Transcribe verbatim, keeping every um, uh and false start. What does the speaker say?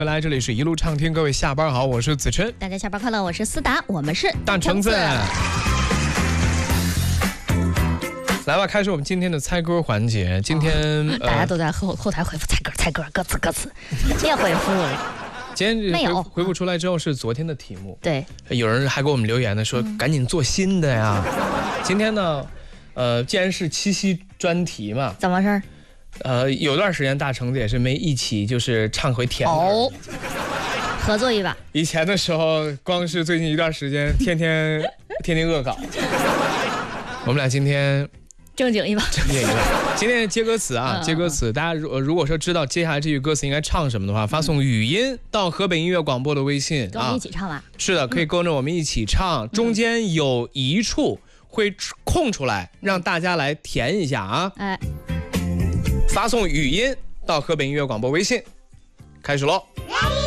回来，这里是一路畅听，各位下班好，我是子琛。 大家下班快乐，我是思达，我们是大橙子。来吧，开始我们今天的猜歌环节。今天、 哦呃、大家都在后后台回复猜歌，猜歌，歌词歌词，别回复了。 今天没有回复出来之后是昨天的题目， 对， 有人还给我们留言呢，说、嗯、赶紧做新的呀。今天呢，呃，既然是七夕专题嘛， 怎么回事？ 呃，有段时间大橙子也是没一起就是唱回甜歌。 哦，合作一把。 以前的时候，光是最近一段时间，天天天天恶搞。我们俩今天正经一把， 正经一把。今天接歌词啊，接歌词。大家如如果说知道接下来这句歌词应该唱什么的话，发送语音到河北音乐广播的微信啊， 跟我们一起唱吧。 是的，可以跟着我们一起唱，中间有一处会空出来，让大家来填一下啊。哎。发送语音到河北音乐广播微信，开始喽。